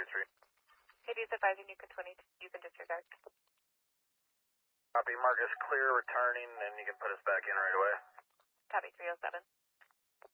323. KD's advising you can disregard. Copy, mark us clear, returning, and you can put us back in right away. Copy 307.